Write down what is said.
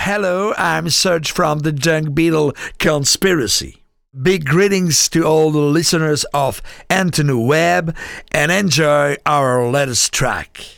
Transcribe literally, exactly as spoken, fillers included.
hello, I'm Serge from the Dung Beetle Conspiracy. Big greetings to all the listeners of Anthony Webb and enjoy our latest track.